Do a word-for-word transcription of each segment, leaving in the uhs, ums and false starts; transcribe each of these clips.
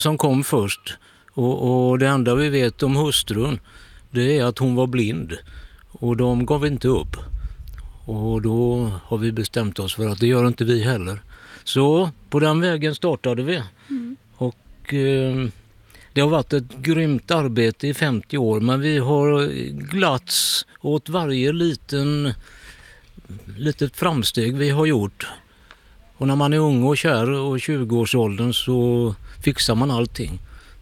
som kom först. Och, och det enda vi vet om hustrun, det är att hon var blind. Och de gav inte upp. Och då har vi bestämt oss för att det gör inte vi heller. Så på den vägen startade vi. Mm. Och eh, det har varit ett grymt arbete i femtio år. Men vi har glatts åt varje liten, litet framsteg vi har gjort. Och när man är ung och kär och tjugo-årsåldern så fixar man allting.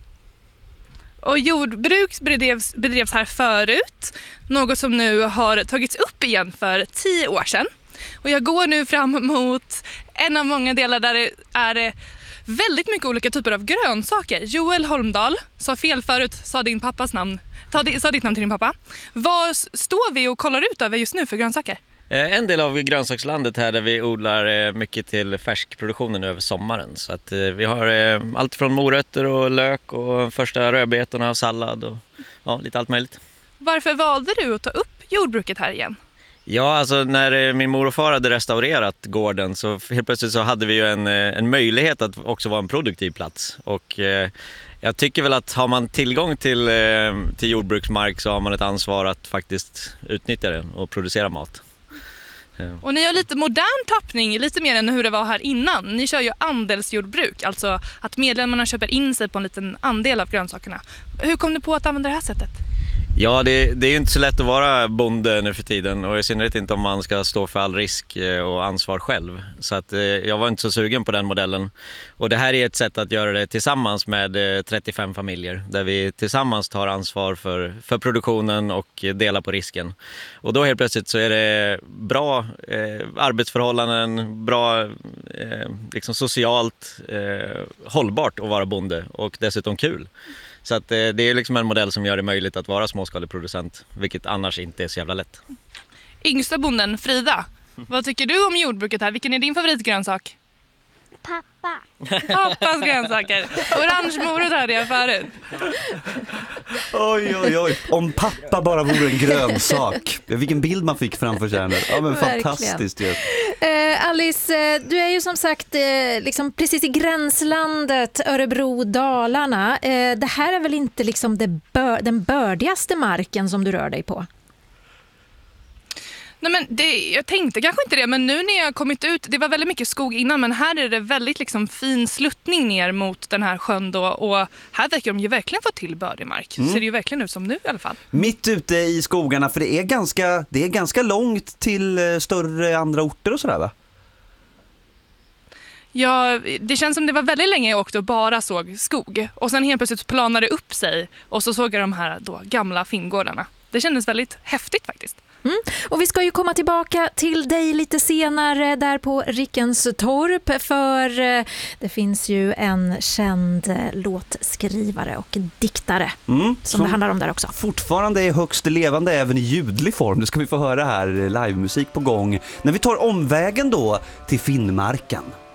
Och jordbruk bedrevs, bedrevs här förut, något som nu har tagits upp igen för tio år sedan. Och jag går nu fram mot en av många delar där det är väldigt mycket olika typer av grönsaker. Joel Holmdahl sa fel förut, sa din pappas namn, sa ditt namn till din pappa. Vad står vi och kollar ut över just nu för grönsaker? En del av grönsakslandet här där vi odlar mycket till färskproduktionen över sommaren. Så att vi har allt från morötter och lök och första rödbetorna och sallad och ja, lite allt möjligt. Varför valde du att ta upp jordbruket här igen? Ja, alltså när min mor och far hade restaurerat gården så helt plötsligt så hade vi ju en, en möjlighet att också vara en produktiv plats. Och eh, jag tycker väl att har man tillgång till, eh, till jordbruksmark så har man ett ansvar att faktiskt utnyttja den och producera mat. Och ni har lite modern tappning, lite mer än hur det var här innan. Ni kör ju andelsjordbruk, alltså att medlemmarna köper in sig på en liten andel av grönsakerna. Hur kom ni på att använda det här sättet? Ja, det, det är ju inte så lätt att vara bonde nu för tiden och i synnerhet inte om man ska stå för all risk och ansvar själv. Så att eh, jag var inte så sugen på den modellen. Och det här är ett sätt att göra det tillsammans med eh, trettiofem familjer där vi tillsammans tar ansvar för, för produktionen och delar på risken. Och då helt plötsligt så är det bra eh, arbetsförhållanden, bra eh, liksom socialt eh, hållbart att vara bonde och dessutom kul. Så att det är liksom en modell som gör det möjligt att vara småskalig producent, vilket annars inte är så jävla lätt. Yngsta bonden, Frida, vad tycker du om jordbruket här? Vilken är din favoritgrönsak? Pappa. Pappas grönsaker. Orange morot hörde jag förut. Oj, oj, oj. Om pappa bara vore en grönsak. Vilken bild man fick framför sig här. Ja, men fantastiskt ju. Eh, Alice, du är ju som sagt eh, liksom precis i gränslandet Örebro-Dalarna. Eh, det här är väl inte liksom det bör, den bördigaste marken som du rör dig på? Nej, men det, jag tänkte kanske inte det, men nu när jag har kommit ut, det var väldigt mycket skog innan, men här är det väldigt liksom fin sluttning ner mot den här sjön då, och här verkar de ju verkligen få till bördig mark. Mm. Ser det ju verkligen ut som nu i alla fall. Mitt ute i skogarna, för det är ganska, det är ganska långt till större andra orter och sådär, va? Ja, det känns som det var väldigt länge jag åkte och bara såg skog. Och sen helt plötsligt planade det upp sig och så såg jag de här då gamla fingårdarna. Det kändes väldigt häftigt faktiskt. Mm. Och vi ska ju komma tillbaka till dig lite senare där på Rickenstorp, för det finns ju en känd låtskrivare och diktare mm, som, som det handlar om där också. Fortfarande är högst levande även i ljudlig form. Nu ska vi få höra här livemusik på gång när vi tar omvägen då till Finnmarken.